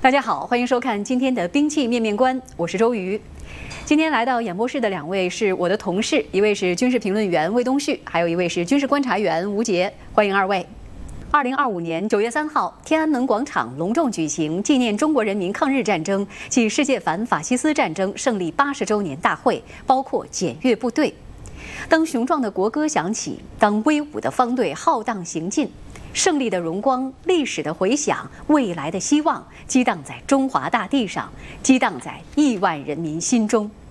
大家好，欢迎收看今天的兵器面面观，我是周瑜。今天来到演播室的两位是我的同事，一位是军事评论员魏东旭，还有一位是军事观察员吴杰，欢迎二位。2025年9月3号，天安门广场隆重举行纪念中国人民抗日战争暨世界反法西斯战争胜利80周年大会，包括检阅部队。当雄壮的国歌响起，当威武的方队浩荡行进，胜利的荣光、历史的回响、未来的希望，激荡在中华大地上，激荡在亿万人民心中。